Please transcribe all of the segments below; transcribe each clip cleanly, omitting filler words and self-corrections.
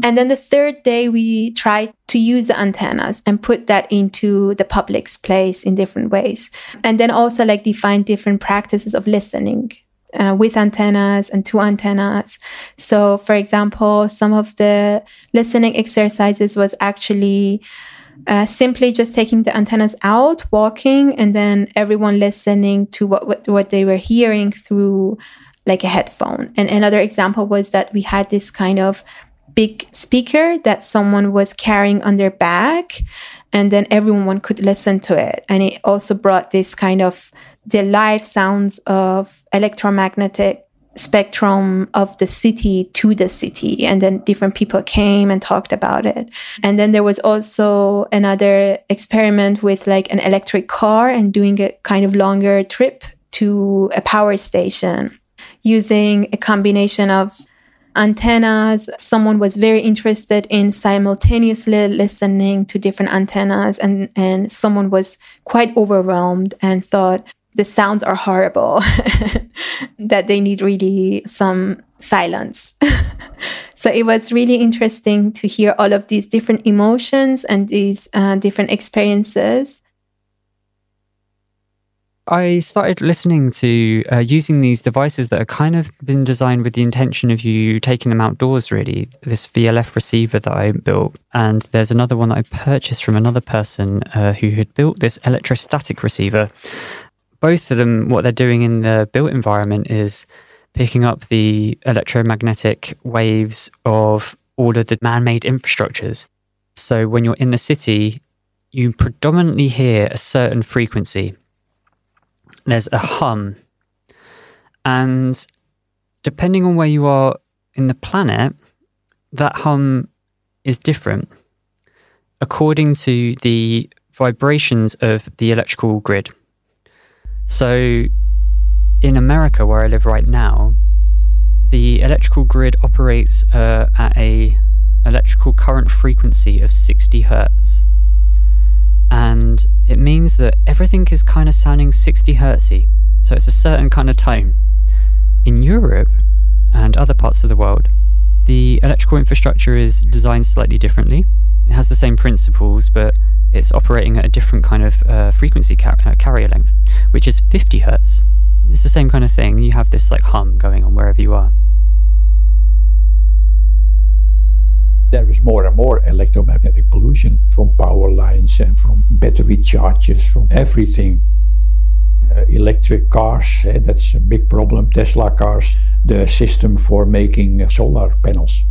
And then the third day, we tried to use the antennas and put that into the public's place in different ways. And then also like define different practices of listening with antennas and to antennas. So for example, some of the listening exercises was actually simply just taking the antennas out, walking, and then everyone listening to what they were hearing through like a headphone. And another example was that we had this kind of big speaker that someone was carrying on their back, and then everyone could listen to it. And it also brought this kind of the live sounds of electromagnetic spectrum of the city to the city. And then different people came and talked about it. And then there was also another experiment with like an electric car and doing a kind of longer trip to a power station using a combination of antennas. Someone was very interested in simultaneously listening to different antennas, and someone was quite overwhelmed and thought the sounds are horrible, that they need really some silence. So it was really interesting to hear all of these different emotions and these different experiences. I started listening to using these devices that are kind of been designed with the intention of you taking them outdoors, really. This VLF receiver that I built, and there's another one that I purchased from another person who had built this electrostatic receiver. Both of them, what they're doing in the built environment is picking up the electromagnetic waves of all of the man-made infrastructures. So when you're in the city, you predominantly hear a certain frequency. There's a hum. And depending on where you are in the planet, that hum is different according to the vibrations of the electrical grid. So in America, where I live right now, the electrical grid operates at a electrical current frequency of 60 hertz. And it means that everything is kind of sounding 60 hertzy. So it's a certain kind of tone. In Europe and other parts of the world, the electrical infrastructure is designed slightly differently. It has the same principles, but it's operating at a different kind of frequency carrier length, which is 50 hertz. It's the same kind of thing. You have this like hum going on wherever you are. There is more and more electromagnetic pollution from power lines and from battery charges, from everything. Electric cars, that's a big problem. Tesla cars, the system for making solar panels.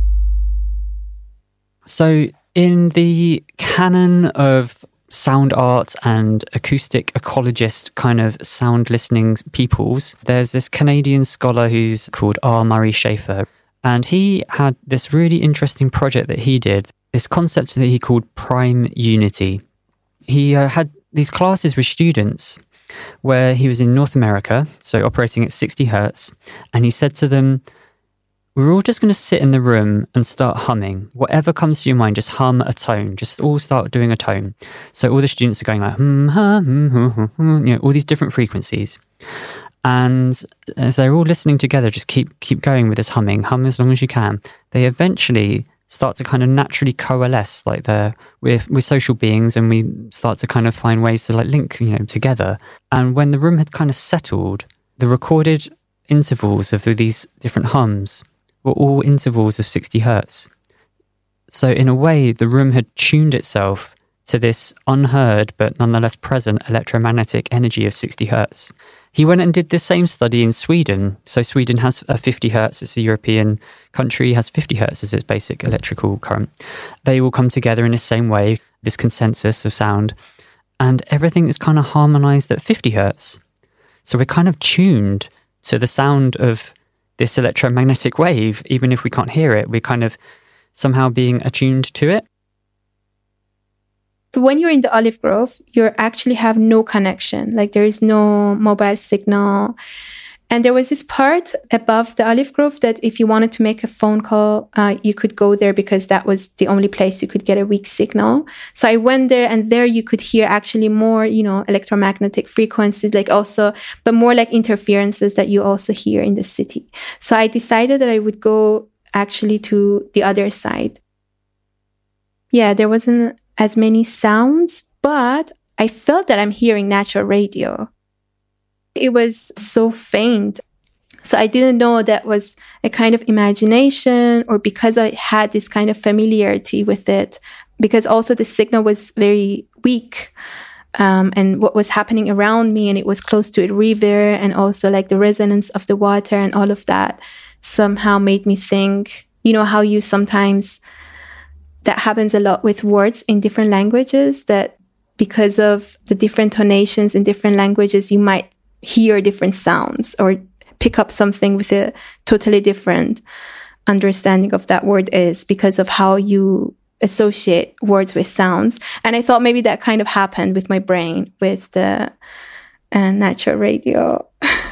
So in the canon of sound art and acoustic ecologist kind of sound listening peoples, there's this Canadian scholar who's called R. Murray Schafer. And he had this really interesting project that he did, this concept that he called prime unity. He had these classes with students where he was in North America, so operating at 60 hertz, and he said to them, we're all just going to sit in the room and start humming. Whatever comes to your mind, just hum a tone. Just all start doing a tone. So all the students are going like, all these different frequencies. And as they're all listening together, just keep going with this humming, hum as long as you can. They eventually start to kind of naturally coalesce, like we're social beings, and we start to kind of find ways to like link, together. And when the room had kind of settled, the recorded intervals of these different hums were all intervals of 60 hertz. So in a way, the room had tuned itself to this unheard but nonetheless present electromagnetic energy of 60 hertz. He went and did the same study in Sweden. So Sweden has 50 hertz. It's a European country, has 50 hertz as its basic electrical current. They all come together in the same way, this consensus of sound, and everything is kind of harmonized at 50 hertz. So we're kind of tuned to the sound of this electromagnetic wave. Even if we can't hear it, we're kind of somehow being attuned to it. When you're in the olive grove, you actually have no connection. Like there is no mobile signal. And there was this part above the olive grove that if you wanted to make a phone call, you could go there because that was the only place you could get a weak signal. So I went there, and there you could hear actually more, electromagnetic frequencies, like also, but more like interferences that you also hear in the city. So I decided that I would go actually to the other side. Yeah, there wasn't as many sounds, but I felt that I'm hearing natural radio. It was so faint. So I didn't know that was a kind of imagination, or because I had this kind of familiarity with it, because also the signal was very weak. And what was happening around me, and it was close to a river, and also like the resonance of the water and all of that somehow made me think, you know, how you sometimes, that happens a lot with words in different languages, that because of the different tonations in different languages, you might hear different sounds or pick up something with a totally different understanding of that word is because of how you associate words with sounds. And I thought maybe that kind of happened with my brain with the natural radio.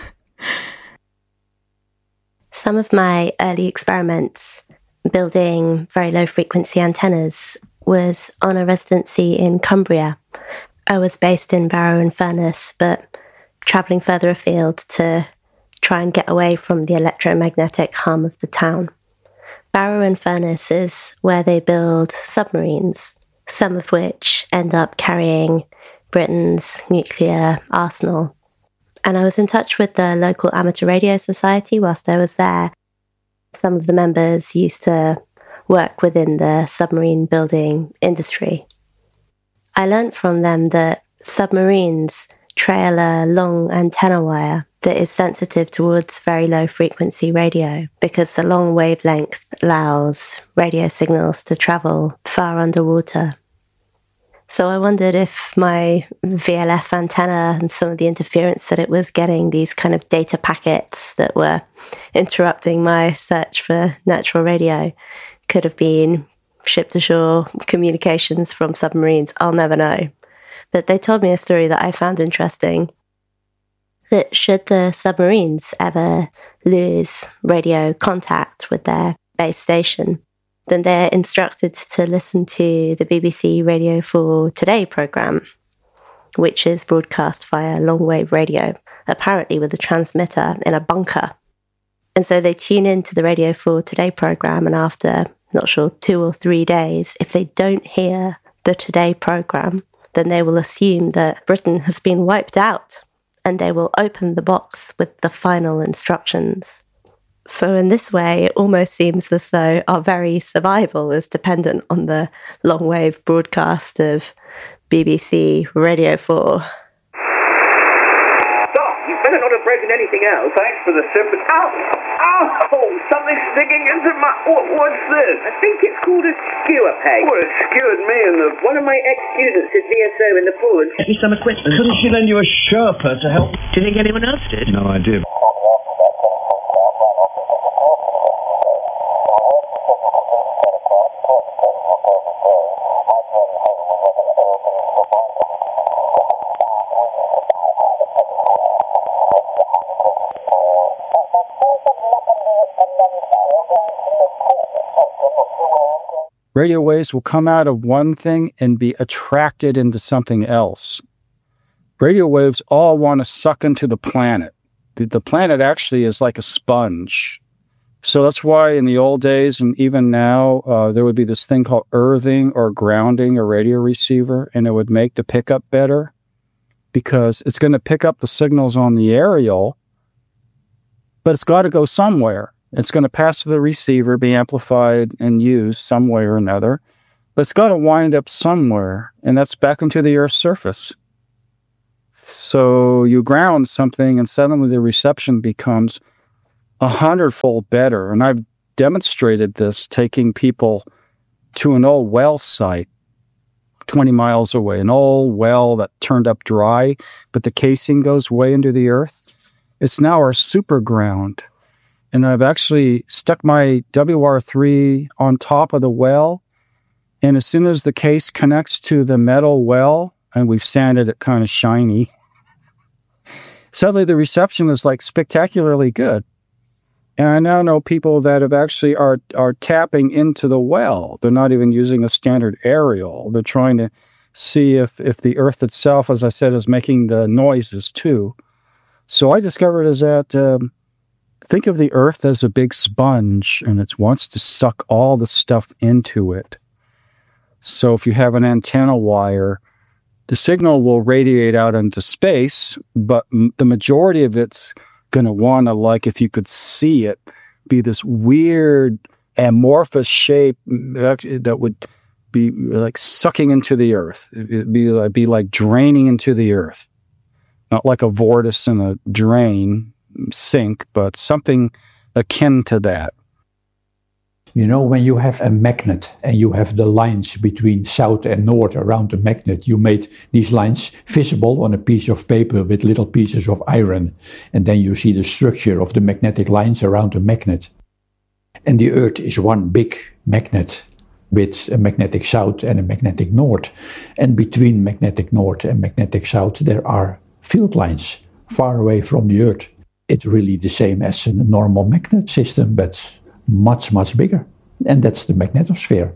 Some of my early experiments building very low frequency antennas was on a residency in Cumbria. I was based in Barrow-in-Furness, but travelling further afield to try and get away from the electromagnetic hum of the town. Barrow-in-Furness is where they build submarines, some of which end up carrying Britain's nuclear arsenal. And I was in touch with the local amateur radio society whilst I was there. Some of the members used to work within the submarine building industry. I learnt from them that submarines trail a long antenna wire that is sensitive towards very low frequency radio because the long wavelength allows radio signals to travel far underwater. So I wondered if my VLF antenna and some of the interference that it was getting, these kind of data packets that were interrupting my search for natural radio, could have been ship-to-shore communications from submarines. I'll never know. But they told me a story that I found interesting, that should the submarines ever lose radio contact with their base station, then they're instructed to listen to the BBC Radio 4 Today programme, which is broadcast via long-wave radio, apparently with a transmitter in a bunker. And so they tune into the Radio 4 Today programme, and after, not sure, 2 or 3 days, if they don't hear the Today programme, then they will assume that Britain has been wiped out, and they will open the box with the final instructions. So in this way, it almost seems as though our very survival is dependent on the long-wave broadcast of BBC Radio 4. Doc, you better not have broken anything else. Thanks for the sympathy. Ow! Oh, something's sticking into my... What's this? I think it's called a skewer peg. Well, it skewered me in the... One of my ex-students is VSO in the pool. Get me some equipment. Couldn't she lend you a Sherpa to help? Do you think anyone else did? No, I did. Radio waves will come out of one thing and be attracted into something else. Radio waves all want to suck into the planet. The planet actually is like a sponge. So that's why in the old days and even now, there would be this thing called earthing or grounding a radio receiver, and it would make the pickup better because it's going to pick up the signals on the aerial, but it's got to go somewhere. It's going to pass to the receiver, be amplified and used some way or another, but it's got to wind up somewhere, and that's back into the Earth's surface. So you ground something, and suddenly the reception becomes 100-fold better. And I've demonstrated this taking people to an old well site 20 miles away, an old well that turned up dry, but the casing goes way into the earth. It's now our super ground. And I've actually stuck my WR3 on top of the well. And as soon as the case connects to the metal well, and we've sanded it kind of shiny, suddenly the reception is like spectacularly good. And I now know people that have actually are tapping into the well. They're not even using a standard aerial. They're trying to see if the earth itself, as I said, is making the noises too. So I discovered is that think of the earth as a big sponge, and it wants to suck all the stuff into it. So if you have an antenna wire, the signal will radiate out into space, but the majority of it's going to want to, like, if you could see it, be this weird amorphous shape that would be like sucking into the earth. It'd be like draining into the earth. Not like a vortice in a drain sink, but something akin to that. You know, when you have a magnet and you have the lines between south and north around the magnet, you made these lines visible on a piece of paper with little pieces of iron. And then you see the structure of the magnetic lines around the magnet. And the Earth is one big magnet with a magnetic south and a magnetic north. And between magnetic north and magnetic south, there are field lines far away from the Earth. It's really the same as a normal magnet system, but much, much bigger. And that's the magnetosphere.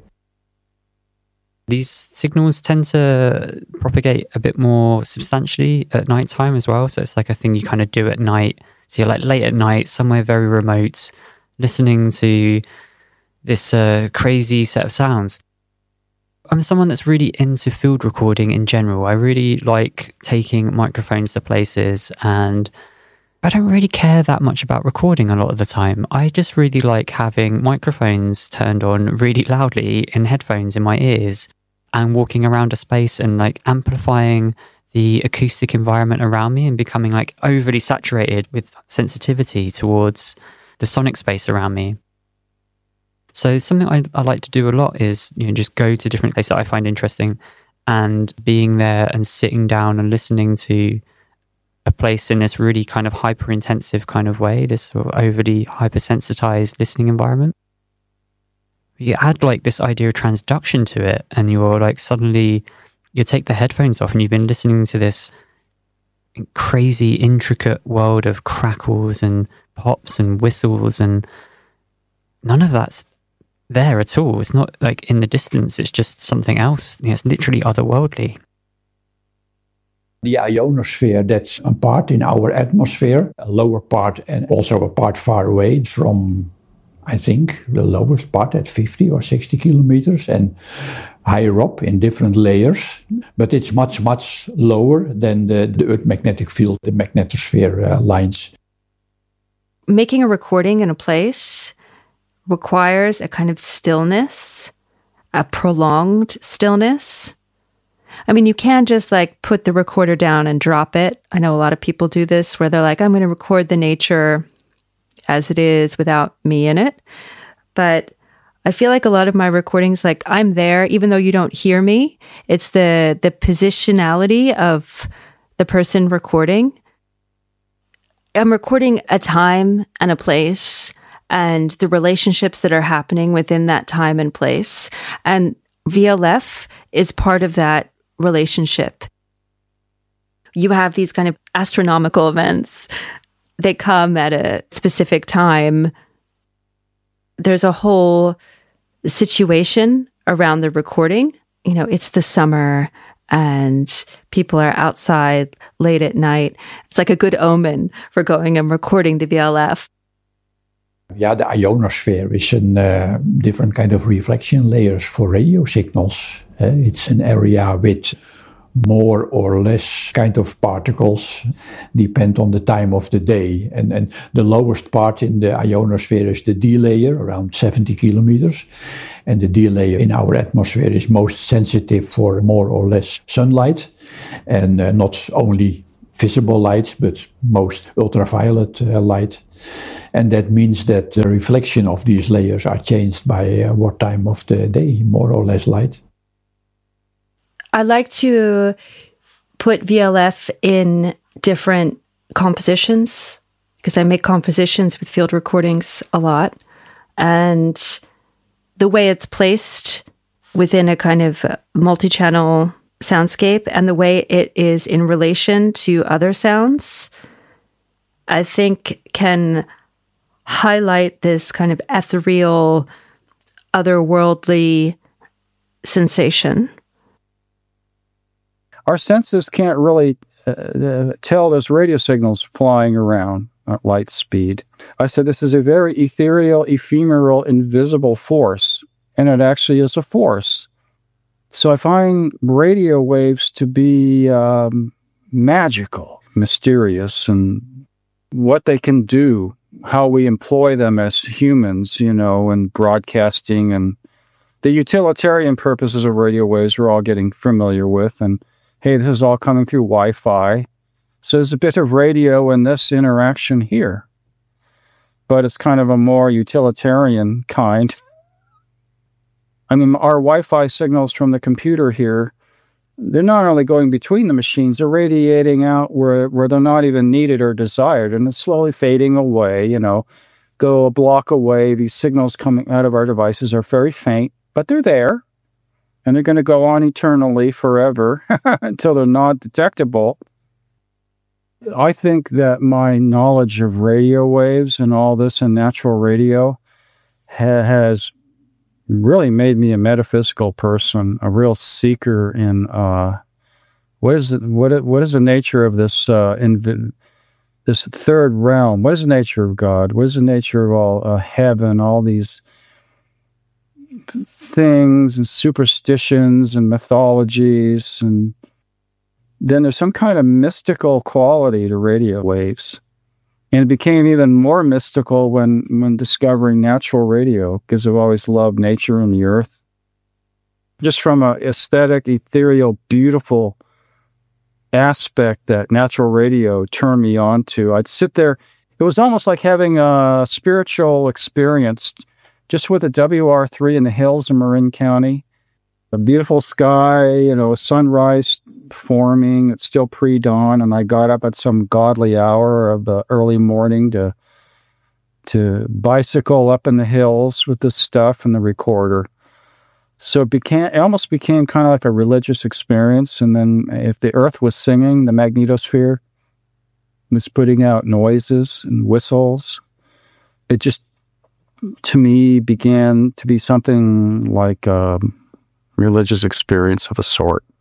These signals tend to propagate a bit more substantially at night time as well. So it's like a thing you kind of do at night. So you're like late at night, somewhere very remote, listening to this crazy set of sounds. I'm someone that's really into field recording in general. I really like taking microphones to places, and I don't really care that much about recording a lot of the time. I just really like having microphones turned on really loudly in headphones in my ears and walking around a space and like amplifying the acoustic environment around me and becoming like overly saturated with sensitivity towards the sonic space around me. So something I like to do a lot is, just go to different places that I find interesting and being there and sitting down and listening to a place in this really kind of hyper-intensive kind of way, this sort of overly hypersensitized listening environment. You add like this idea of transduction to it, and you're like suddenly, you take the headphones off and you've been listening to this crazy, intricate world of crackles and pops and whistles, and none of that's there at all. It's not like in the distance, it's just something else. It's literally otherworldly. The ionosphere, that's a part in our atmosphere, a lower part and also a part far away from, I think, the lowest part at 50 or 60 kilometers and higher up in different layers. But it's much, much lower than the Earth magnetic field, the magnetosphere lines. Making a recording in a place requires a kind of stillness, a prolonged stillness. I mean, you can't just like put the recorder down and drop it. I know a lot of people do this where they're like, I'm going to record the nature as it is without me in it. But I feel like a lot of my recordings, like I'm there, even though you don't hear me. It's the positionality of the person recording. I'm recording a time and a place and the relationships that are happening within that time and place. And VLF is part of that relationship. You have these kind of astronomical events. They come at a specific time. There's a whole situation around the recording. It's the summer and people are outside late at night. It's like a good omen for going and recording the VLF. Yeah, the ionosphere is a different kind of reflection layers for radio signals. It's an area with more or less kind of particles, depend on the time of the day. And the lowest part in the ionosphere is the D layer, around 70 kilometers. And the D layer in our atmosphere is most sensitive for more or less sunlight. And not only visible light, but most ultraviolet light. And that means that the reflection of these layers are changed by what time of the day, more or less light. I like to put VLF in different compositions because I make compositions with field recordings a lot. And the way it's placed within a kind of multi-channel soundscape and the way it is in relation to other sounds, I think can highlight this kind of ethereal, otherworldly sensation. Our senses can't really tell there's radio signals flying around. at light speed. I said, this is a very ethereal, ephemeral, invisible force, and it actually is a force. So I find radio waves to be magical, mysterious, and what they can do, how we employ them as humans, and broadcasting, and the utilitarian purposes of radio waves we're all getting familiar with. And hey, this is all coming through Wi-Fi. So there's a bit of radio in this interaction here, but it's kind of a more utilitarian kind. I mean, our Wi-Fi signals from the computer here, they're not only going between the machines, they're radiating out where they're not even needed or desired, and it's slowly fading away, go a block away. These signals coming out of our devices are very faint, but they're there, and they're going to go on eternally forever until they're not detectable. I think that my knowledge of radio waves and all this and natural radio has really made me a metaphysical person, a real seeker in what is the nature of this this third realm? What is the nature of God? What is the nature of all heaven? All these things and superstitions and mythologies, and then there's some kind of mystical quality to radio waves. And it became even more mystical when discovering natural radio, because I've always loved nature and the earth. Just from an aesthetic, ethereal, beautiful aspect that natural radio turned me on to. I'd sit there. It was almost like having a spiritual experience just with a WR3 in the hills of Marin County. A beautiful sky, a sunrise forming. It's still pre-dawn, and I got up at some godly hour of the early morning to bicycle up in the hills with the stuff and the recorder. So it almost became kind of like a religious experience. And then if the earth was singing, the magnetosphere was putting out noises and whistles. It just, to me, began to be something like religious experience of a sort.